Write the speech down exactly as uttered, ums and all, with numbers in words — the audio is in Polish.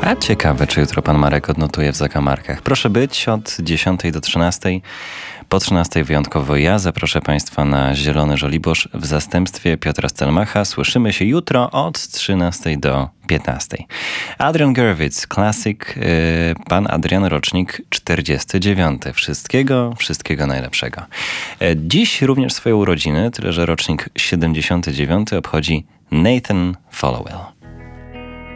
A ciekawe, czy jutro pan Marek odnotuje w zakamarkach. Proszę być od dziesiątej do trzynastej. Po trzynastej wyjątkowo ja zaproszę państwa na Zielony Żoliborz w zastępstwie Piotra Stelmacha. Słyszymy się jutro od trzynastej do piętnastej. Adrian Gurewitz, klasyk. Pan Adrian, rocznik czterdziesty dziewiąty. Wszystkiego, wszystkiego najlepszego. Dziś również swoje urodziny, tyle że rocznik siedemdziesiąty dziewiąty obchodzi Nathan Followell.